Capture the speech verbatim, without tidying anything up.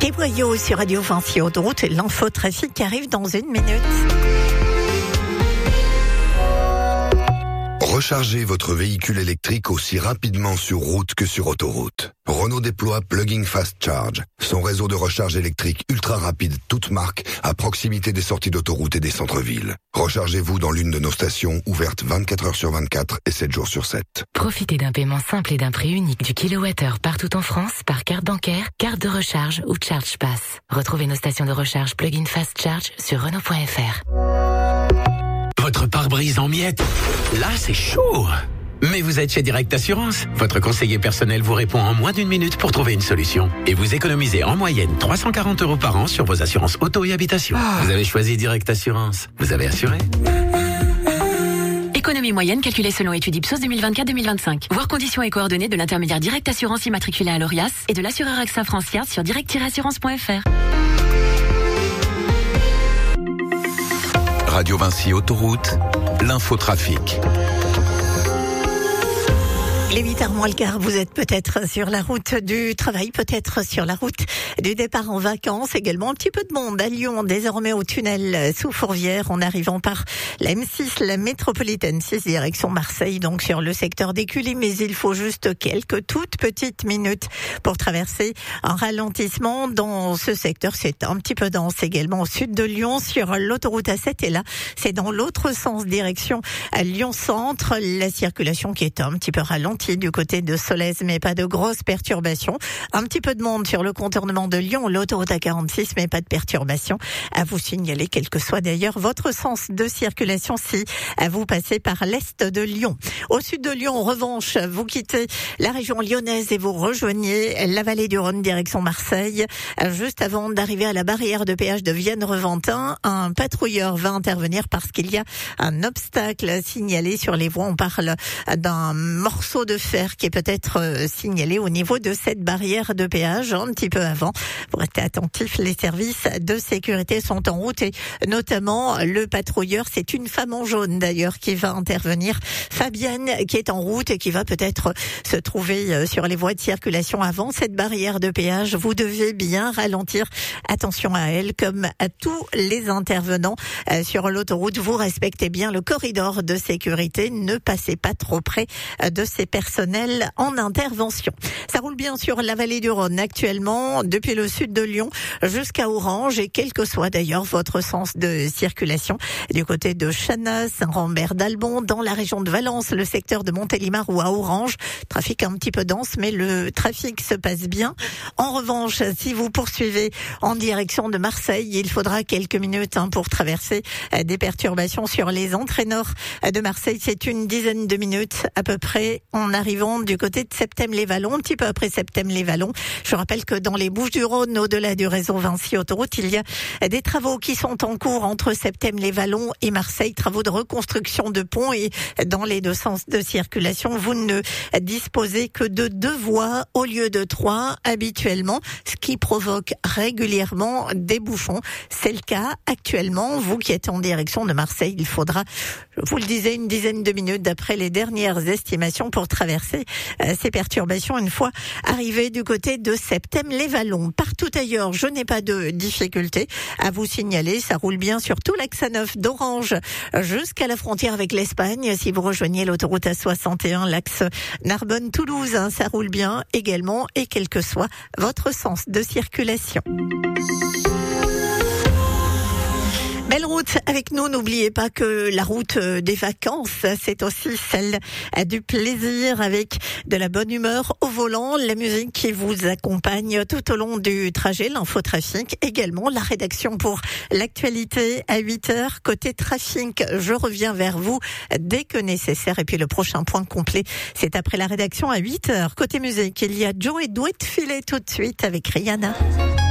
Des boyaux sur Radio Vinci Autoroute, l'infotrafic arrive dans une minute. Rechargez votre véhicule électrique aussi rapidement sur route que sur autoroute. Renault déploie Plug-in Fast Charge, son réseau de recharge électrique ultra rapide, toute marque, à proximité des sorties d'autoroute et des centres-villes. Rechargez-vous dans l'une de nos stations, ouvertes vingt-quatre heures sur vingt-quatre et sept jours sur sept. Profitez d'un paiement simple et d'un prix unique du kilowattheure partout en France par carte bancaire, carte de recharge ou Charge Pass. Retrouvez nos stations de recharge Plug-in Fast Charge sur Renault point F R. Votre pare-brise en miettes, là c'est chaud. Mais vous êtes chez Direct Assurance. Votre conseiller personnel vous répond en moins d'une minute pour trouver une solution. Et vous économisez en moyenne trois cent quarante euros par an sur vos assurances auto et habitation. Ah. Vous avez choisi Direct Assurance. Vous avez assuré. Économie moyenne calculée selon étude Ipsos deux mille vingt-quatre deux mille vingt-cinq. Voir conditions et coordonnées de l'intermédiaire Direct Assurance immatriculé à l'Orias et de l'assureur A X A France Yard sur direct tiret assurance point F R. Radio Vinci Autoroute, l'infotrafic. Les huit heures moins le quart, vous êtes peut-être sur la route du travail, peut-être sur la route du départ en vacances. Également un petit peu de monde à Lyon, désormais au tunnel sous Fourvière, en arrivant par la M six, la métropolitaine six, direction Marseille, donc sur le secteur d'Écully. Mais il faut juste quelques toutes petites minutes pour traverser un ralentissement dans ce secteur. C'est un petit peu dense également au sud de Lyon, sur l'autoroute A sept. Et là, c'est dans l'autre sens, direction à Lyon-Centre. La circulation qui est un petit peu ralentie du côté de Solèze, mais pas de grosses perturbations. Un petit peu de monde sur le contournement de Lyon, l'autoroute A quarante-six, mais pas de perturbations à vous signaler, quel que soit d'ailleurs votre sens de circulation si vous passez par l'est de Lyon. Au sud de Lyon, en revanche, vous quittez la région lyonnaise et vous rejoignez la vallée du Rhône, direction Marseille. Juste avant d'arriver à la barrière de péage de Vienne-Reventin, un patrouilleur va intervenir parce qu'il y a un obstacle signalé sur les voies. On parle d'un morceau de fer qui est peut-être signalé au niveau de cette barrière de péage un petit peu avant. Vous restez attentifs, les services de sécurité sont en route et notamment le patrouilleur, c'est une femme en jaune d'ailleurs qui va intervenir, Fabienne, qui est en route et qui va peut-être se trouver sur les voies de circulation avant cette barrière de péage. Vous devez bien ralentir. Attention à elle, comme à tous les intervenants sur l'autoroute. Vous respectez bien le corridor de sécurité. Ne passez pas trop près de ces personnel en intervention. Ça roule bien sur la vallée du Rhône actuellement, depuis le sud de Lyon jusqu'à Orange, et quel que soit d'ailleurs votre sens de circulation, du côté de Chanaz, Saint-Rambert d'Albon, dans la région de Valence, le secteur de Montélimar ou à Orange, trafic un petit peu dense, mais le trafic se passe bien. En revanche, si vous poursuivez en direction de Marseille, il faudra quelques minutes hein, pour traverser des perturbations sur les entrées nord de Marseille. C'est une dizaine de minutes à peu près en arrivant du côté de Septèmes-les-Vallons, un petit peu après Septèmes-les-Vallons. Je rappelle que dans les Bouches-du-Rhône, au-delà du réseau Vinci Autoroute, il y a des travaux qui sont en cours entre Septèmes-les-Vallons et Marseille, travaux de reconstruction de ponts, et dans les deux sens de circulation, vous ne disposez que de deux voies au lieu de trois habituellement, ce qui provoque régulièrement des bouchons. C'est le cas actuellement. Vous qui êtes en direction de Marseille, il faudra, je vous le disais, une dizaine de minutes d'après les dernières estimations pour traverser euh, ces perturbations une fois arrivé du côté de Septèmes-les-Vallons. Partout ailleurs, je n'ai pas de difficulté à vous signaler. Ça roule bien sur tout l'axe A neuf d'Orange jusqu'à la frontière avec l'Espagne. Si vous rejoignez l'autoroute A soixante et un, l'axe Narbonne-Toulouse, hein, ça roule bien également, et quel que soit votre sens de circulation. Belle route avec nous, n'oubliez pas que la route des vacances, c'est aussi celle du plaisir, avec de la bonne humeur au volant, la musique qui vous accompagne tout au long du trajet, l'infotrafic, également la rédaction pour l'actualité à huit heures. Côté trafic, je reviens vers vous dès que nécessaire, et puis le prochain point complet, c'est après la rédaction à huit heures. Côté musique, il y a Joe et Douet Filet tout de suite avec Rihanna.